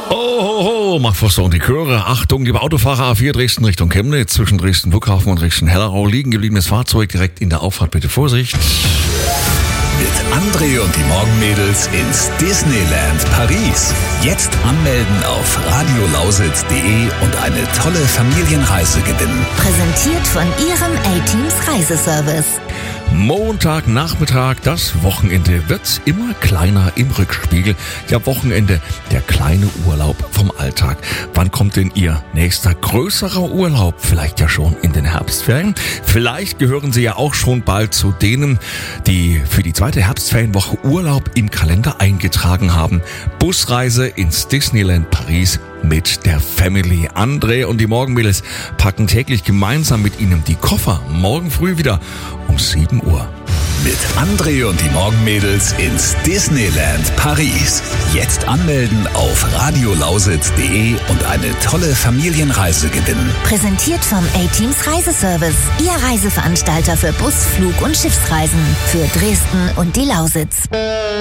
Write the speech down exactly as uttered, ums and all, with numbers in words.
Oh, ho, ho, macht Forster und die Chöre. Achtung, liebe Autofahrer, A vier Dresden Richtung Chemnitz, zwischen Dresden Flughafen und Dresden Hellerau, liegen gebliebenes Fahrzeug direkt in der Auffahrt, bitte Vorsicht. Mit André und die Morgenmädels ins Disneyland Paris. Jetzt anmelden auf radiolausitz punkt de und eine tolle Familienreise gewinnen. Präsentiert von Ihrem A-Teams Reiseservice. Montagnachmittag, das Wochenende wird immer kleiner im Rückspiegel. Ja, Wochenende, der kleine Urlaub vom Alltag. Wann kommt denn Ihr nächster größerer Urlaub? Vielleicht ja schon in den Herbstferien. Vielleicht gehören Sie ja auch schon bald zu denen, die für die zweite Herbstferienwoche Urlaub im Kalender eingetragen haben. Busreise ins Disneyland Paris mit der Family. André und die Morgenmädels packen täglich gemeinsam mit Ihnen die Koffer. Morgen früh wieder um sieben Uhr. Mit André und die Morgenmädels ins Disneyland Paris. Jetzt anmelden auf radiolausitz punkt de und eine tolle Familienreise gewinnen. Präsentiert vom A-Teams Reiseservice. Ihr Reiseveranstalter für Bus-, Flug- und Schiffsreisen. Für Dresden und die Lausitz.